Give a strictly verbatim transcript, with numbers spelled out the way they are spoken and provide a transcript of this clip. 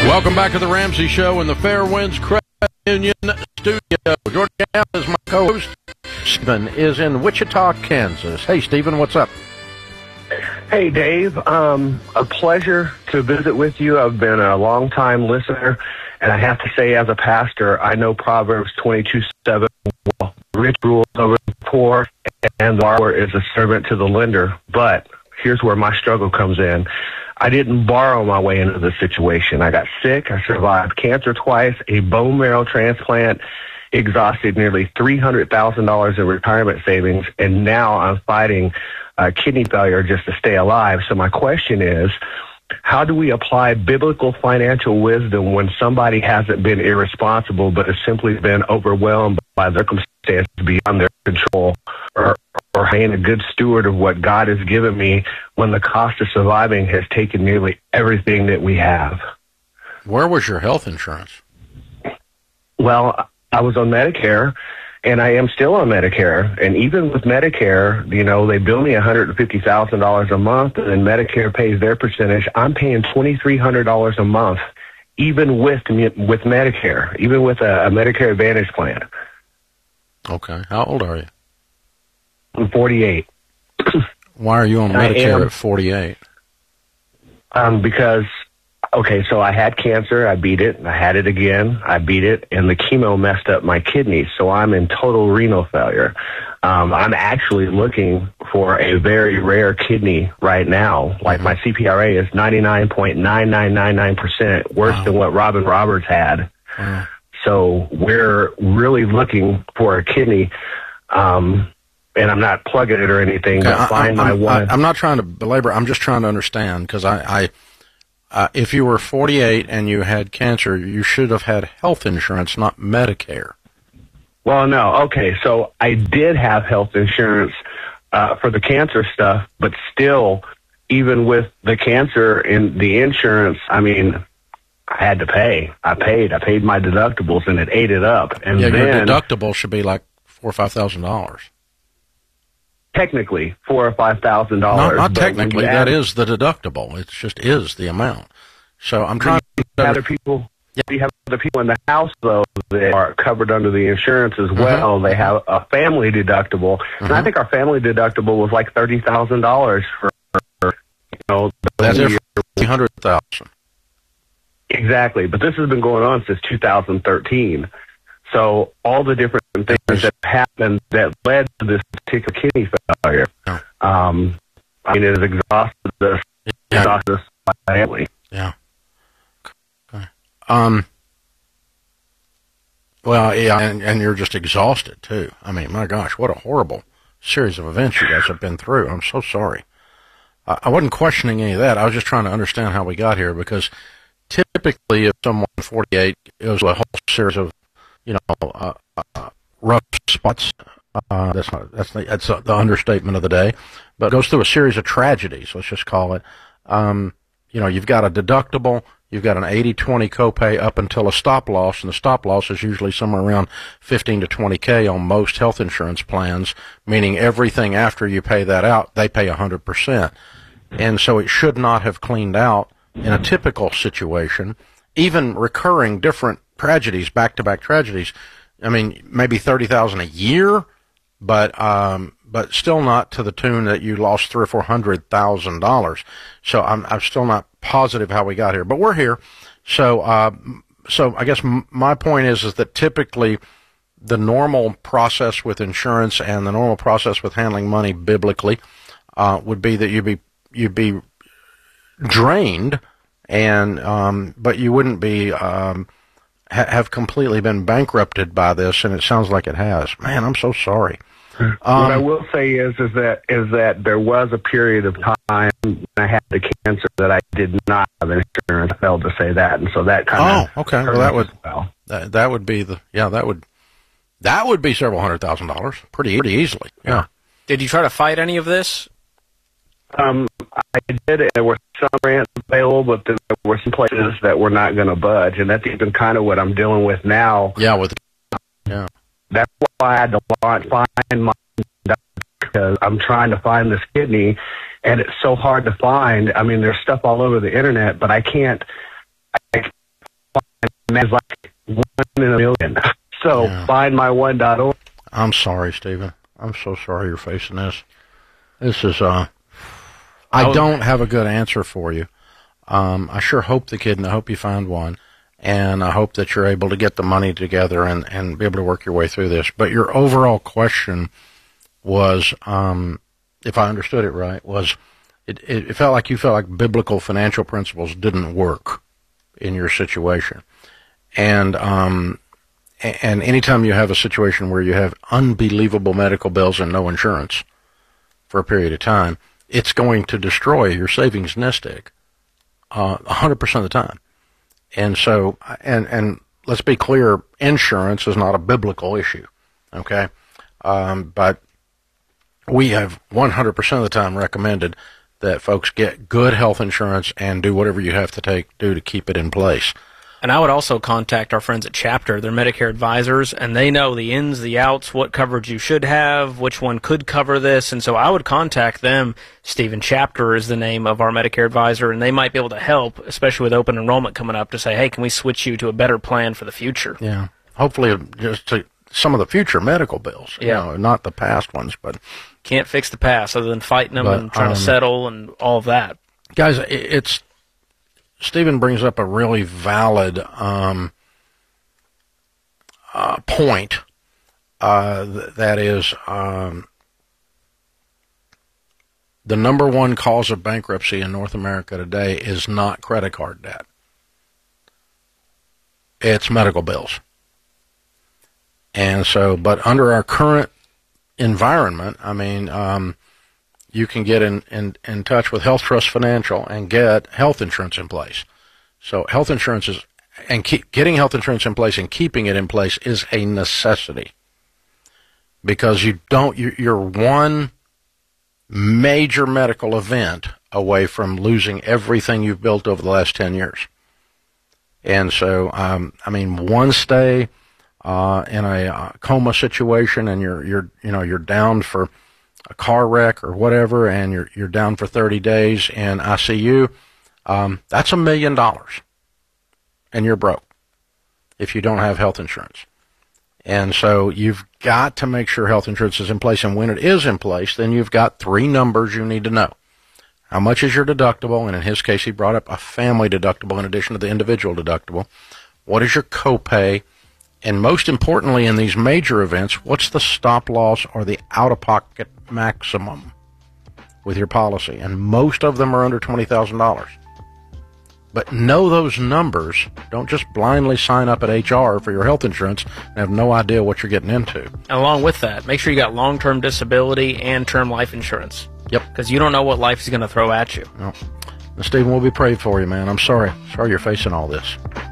Welcome back to the Ramsey Show in the Fairwinds Credit Union studio. Jordan Gale is my co-host. Stephen is in Wichita, Kansas. Hey, Stephen, what's up? Hey, Dave. Um, a pleasure to visit with you. I've been a long-time listener, and I have to say, as a pastor, I know Proverbs twenty-two seven, well, rich rules over the poor, and the borrower is a servant to the lender. But here's where my struggle comes in. I didn't borrow my way into the situation. I got sick. I survived cancer twice, a bone marrow transplant, exhausted nearly three hundred thousand dollars in retirement savings, and now I'm fighting uh, kidney failure just to stay alive. So my question is, how do we apply biblical financial wisdom when somebody hasn't been irresponsible but has simply been overwhelmed by circumstances beyond their control, or, or being a good steward of what God has given me when the cost of surviving has taken nearly everything that we have? Where was your health insurance? Well, I was on Medicare, and I am still on Medicare. And even with Medicare, you know, they bill me one hundred fifty thousand dollars a month, and then Medicare pays their percentage. I'm paying two thousand three hundred dollars a month, even with with Medicare, even with a, a Medicare Advantage plan. Okay. How old are you? I'm forty-eight. Why are you on I Medicare am, at forty-eight? Um, because, okay, so I had cancer. I beat it. I had it again. I beat it. And the chemo messed up my kidneys. So I'm in total renal failure. Um, I'm actually looking for a very rare kidney right now. Like, my C P R A is ninety-nine point nine nine nine nine percent, worse Wow. than what Robin Roberts had. Wow. So we're really looking for a kidney. Um, and I'm not plugging it or anything, Okay, but I, find my I'm, one. I, I'm not trying to belabor. I'm just trying to understand, because I, I uh, if you were forty-eight and you had cancer, you should have had health insurance, not Medicare. Well, no. Okay, so I did have health insurance uh, for the cancer stuff, but still, even with the cancer and the insurance, I mean, I had to pay. I paid. I paid my deductibles, and it ate it up. And Yeah, then, your deductible should be like four or five thousand dollars. technically, four or five thousand Not, dollars. not technically. That is the deductible. It just is the amount. So I'm trying to. Other people. Yeah. You have other people in the house, though, that are covered under the insurance as well. Mm-hmm. They have a family deductible. Mm-hmm. And I think our family deductible was like thirty thousand dollars for, you know, That's it for three hundred thousand dollars. Exactly. But this has been going on since two thousand thirteen. So all the different things that happened that led to this particular kidney failure, Yeah. um, I mean, it has exhausted us, Yeah. exhausted us my family. Yeah. Okay. Um. Well, yeah, and, and you're just exhausted, too. I mean, my gosh, what a horrible series of events you guys have been through. I'm so sorry. I, I wasn't questioning any of that. I was just trying to understand how we got here, because typically if someone forty-eight goes through a whole series of, you know, uh, uh, rough spots, uh, that's not, that's, the, that's the understatement of the day, but goes through a series of tragedies, let's just call it. Um, you know, you've got a deductible, you've got an eighty twenty copay up until a stop loss, and the stop loss is usually somewhere around fifteen to twenty K on most health insurance plans, meaning everything after you pay that out, they pay one hundred percent. And so it should not have cleaned out in a typical situation, even recurring different tragedies, back-to-back tragedies. I mean, maybe thirty thousand dollars a year, but um, but still not to the tune that you lost three or four hundred thousand dollars. So I'm I'm still not positive how we got here, but we're here. So uh, so I guess m- my point is is that typically the normal process with insurance and the normal process with handling money biblically uh, would be that you'd be you'd be drained, and um, but you wouldn't be um, ha- have completely been bankrupted by this, and it sounds like it has. Man, I'm so sorry. Um, what I will say is, is that is that there was a period of time when I had the cancer that I did not have insurance. I failed to say that, and so that kind of oh, okay. Well, that would well. that, that would be the yeah that would that would be several hundred thousand dollars pretty pretty easily. Yeah. Did you try to fight any of this? Um, I did it. There were some grants available, but then there were some places that were not going to budge, and that's even kind of what I'm dealing with now. Yeah, with yeah. That's why I had to launch Find My, because I'm trying to find this kidney, and it's so hard to find. I mean, there's stuff all over the internet, but I can't. I, and that's like one in a million. So Yeah. find my one dot org. I'm sorry, Stephen. I'm so sorry you're facing this. This is, uh, I don't have a good answer for you. Um, I sure hope the kid, and I hope you find one, and I hope that you're able to get the money together and, and be able to work your way through this. But your overall question was, um, if I understood it right, was it, it, it felt like you felt like biblical financial principles didn't work in your situation. And, um, and anytime you have a situation where you have unbelievable medical bills and no insurance for a period of time, it's going to destroy your savings nest egg uh, one hundred percent of the time. And so, and, and let's be clear, insurance is not a biblical issue, okay? Um, but we have one hundred percent of the time recommended that folks get good health insurance and do whatever you have to take do to keep it in place. And I would also contact our friends at Chapter. They're Medicare advisors, and they know the ins, the outs, what coverage you should have, which one could cover this. And so I would contact them. Stephen, Chapter is the name of our Medicare advisor, and they might be able to help, especially with open enrollment coming up, to say, hey, can we switch you to a better plan for the future? Yeah, hopefully just to some of the future medical bills, Yeah. you know, not the past ones, but Can't fix the past other than fighting them But, and trying um, to settle and all of that. guys, it- it's Stephen brings up a really valid um, uh, point. Uh, th- that is, um, the number one cause of bankruptcy in North America today is not credit card debt. It's medical bills. And so, but under our current environment, I mean, um, you can get in, in, in touch with Health Trust Financial and get health insurance in place. So health insurance is, and keep, getting health insurance in place and keeping it in place is a necessity. Because you don't, you, you're one major medical event away from losing everything you've built over the last ten years. And so, um, I mean, one stay uh, in a uh, coma situation, and you're you're you know you're down for a car wreck or whatever, and you're you're down for thirty days in I C U. Um, that's a million dollars, and you're broke if you don't have health insurance. And so you've got to make sure health insurance is in place. And when it is in place, then you've got three numbers you need to know. How much is your deductible? And in his case, he brought up a family deductible in addition to the individual deductible. What is your copay? And most importantly, in these major events, what's the stop loss or the out-of-pocket maximum with your policy? And most of them are under twenty thousand dollars. But know those numbers. Don't just blindly sign up at H R for your health insurance and have no idea what you're getting into. And along with that, make sure you got long-term disability and term life insurance. Yep. Because you don't know what life is going to throw at you. No. And Stephen, we'll be praying for you, man. I'm sorry. Sorry you're facing all this.